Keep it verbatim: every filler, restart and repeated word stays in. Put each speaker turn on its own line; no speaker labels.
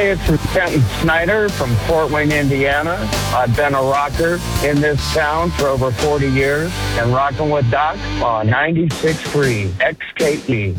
Hey, it's Kenton Snyder from Fort Wayne, Indiana. I've been a rocker in this town for over forty years and rocking with Doc on ninety-six point three X K E.